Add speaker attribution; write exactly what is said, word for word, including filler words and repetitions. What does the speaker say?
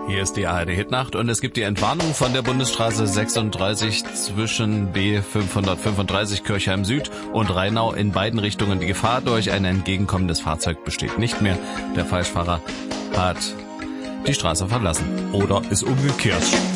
Speaker 1: Hier ist die A R D Hitnacht und es gibt die Entwarnung von der Bundesstraße sechsunddreißig zwischen B fünfhundertfünfunddreißig Kirchheim Süd und Rheinau in beiden Richtungen. Die Gefahr durch ein entgegenkommendes Fahrzeug besteht nicht mehr. Der Falschfahrer hat die Straße verlassen oder ist umgekehrt.